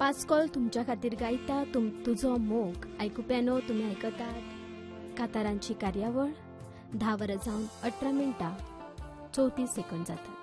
पास्कॉल तुमच्या खातीर गायता तुझो मोग आयकुप्यानो तुम्ही आयकतात कातारांची कार्यावळ 10 वरां जावन 18 मिनटां 34 सेकंद जातात.